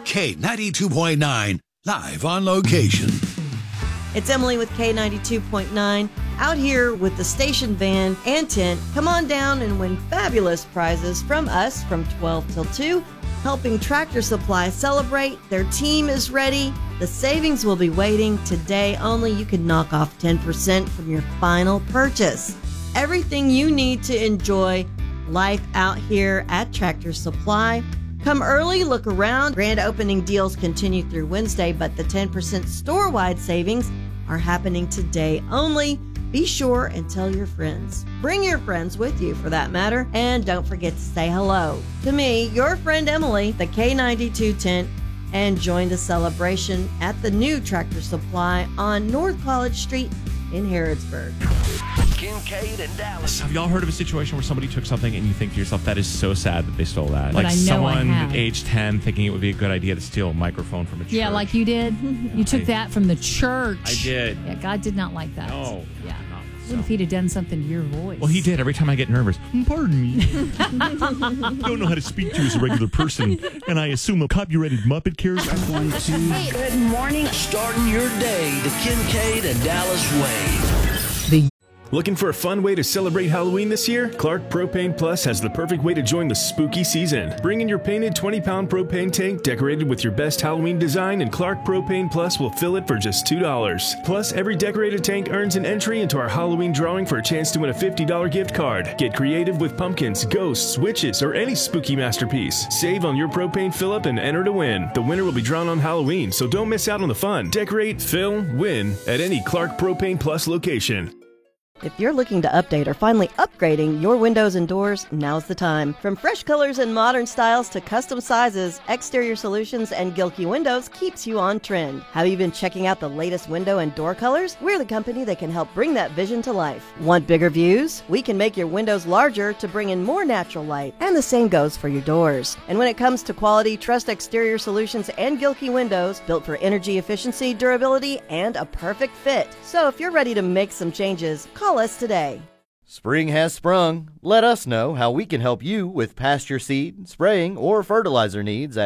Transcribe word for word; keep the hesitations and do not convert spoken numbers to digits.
K ninety-two point nine, live on location. It's Emily with K ninety-two point nine, out here with the station van and tent. Come on down and win fabulous prizes from us from twelve till two, helping Tractor Supply celebrate. Their team is ready. The savings will be waiting. Today only, you can knock off ten percent from your final purchase. Everything you need to enjoy life out here at Tractor Supply. Come early, look around. Grand opening deals continue through Wednesday, but the ten percent store-wide savings are happening today only. Be sure and tell your friends. Bring your friends with you, for that matter. And don't forget to say hello to me, your friend Emily, the K ninety-two tent, and join the celebration at the new Tractor Supply on North College Street in Harrodsburg. Kincaid and Dallas. Have y'all heard of a situation where somebody took something and you think to yourself, that is so sad that they stole that? But like I know someone I have. age ten thinking it would be a good idea to steal a microphone from a church. Yeah, like you did. You took I- that from the church. I did. Yeah, God did not like that. No. Yeah. not What if he'd have done something to your voice? Well, he did every time I get nervous. Pardon me. I don't know how to speak to you as a regular person, and I assume a copyrighted Muppet character. One, two. Good morning. Starting your day the Kincaid and Dallas way. Looking for a fun way to celebrate Halloween this year? Clark Propane Plus has the perfect way to join the spooky season. Bring in your painted twenty pound propane tank decorated with your best Halloween design, and Clark Propane Plus will fill it for just two dollars. Plus, every decorated tank earns an entry into our Halloween drawing for a chance to win a fifty dollar gift card. Get creative with pumpkins, ghosts, witches, or any spooky masterpiece. Save on your propane fill-up and enter to win. The winner will be drawn on Halloween, so don't miss out on the fun. Decorate, fill, win at any Clark Propane Plus location. If you're looking to update or finally upgrading your windows and doors, now's the time. From fresh colors and modern styles to custom sizes, Exterior Solutions and Gilkey Windows keeps you on trend. Have you been checking out the latest window and door colors? We're the company that can help bring that vision to life. Want bigger views? We can make your windows larger to bring in more natural light, and the same goes for your doors. And when it comes to quality, trust Exterior Solutions and Gilkey Windows, built for energy efficiency, durability, and a perfect fit. So if you're ready to make some changes, call us today. Spring has sprung. Let us know how we can help you with pasture seed, spraying, or fertilizer needs at